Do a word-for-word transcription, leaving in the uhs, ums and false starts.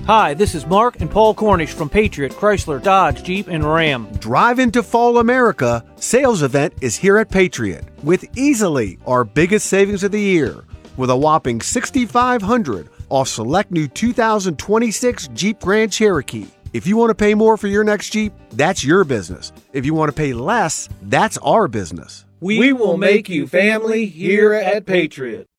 Hi, this is Mark and Paul Cornish from Patriot, Chrysler, Dodge, Jeep, and Ram. Drive into Fall America sales event is here at Patriot with easily our biggest savings of the year with a whopping six thousand five hundred dollars off select new two thousand twenty-six Jeep Grand Cherokee. If you want to pay more for your next Jeep, that's your business. If you want to pay less, that's our business. We will make you family here at Patriot.